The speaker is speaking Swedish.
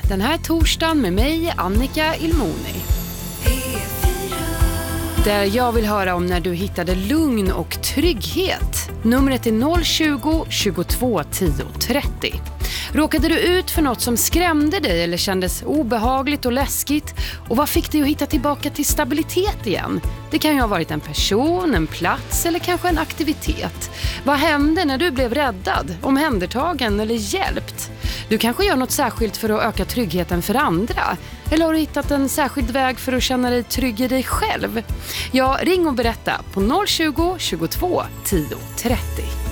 den här torsdagen med mig, Annika Ilmoni. Där jag vill höra om när du hittade lugn och trygghet. Numret är 020 22 10 30. Råkade du ut för något som skrämde dig eller kändes obehagligt och läskigt? Och vad fick dig att hitta tillbaka till stabilitet igen? Det kan ju ha varit en person, en plats eller kanske en aktivitet. Vad hände när du blev räddad, omhändertagen eller hjälpt? Du kanske gör något särskilt för att öka tryggheten för andra. Eller har du hittat en särskild väg för att känna dig trygg i dig själv? Ja, ring och berätta på 020 22 10 30.